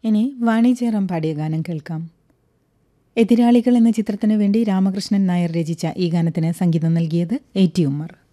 ഇനി വാണി ജയറാം പാടിയ ഗാനം കേൾക്കാം. എതിരാളികൾ എന്ന ചിത്രത്തിനു വേണ്ടി രാമകൃഷ്ണൻ നായർ രചിച്ച ഈ ഗാനത്തിന് സംഗീതം നൽകിയത് എ ടി ഉമ്മർ.